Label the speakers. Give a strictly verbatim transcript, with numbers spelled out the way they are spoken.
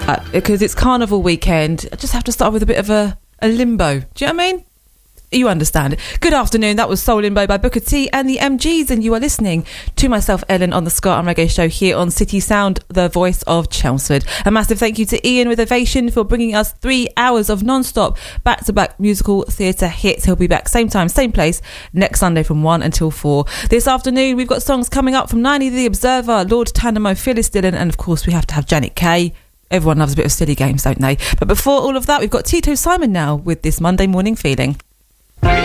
Speaker 1: Because it's carnival weekend, I just have to start with a bit of a, a limbo. Do you know what I mean? You understand it. Good afternoon. That was Soul Limbo by Booker T and the M Gs, and you are listening to myself, Ellen, on the Ska and Reggae Show here on City Sound, the voice of Chelmsford. A massive thank you to Ian with Ovation for bringing us three hours of non-stop back-to-back musical theatre hits. He'll be back same time, same place next Sunday from one until four. This afternoon, we've got songs coming up from Niney the Observer, Lord Tandemo, Phyllis Dillon, and of course we have to have Janet Kay. Everyone loves a bit of silly games, don't they? But before all of that, we've got Tito Simon now with This Monday Morning Feeling.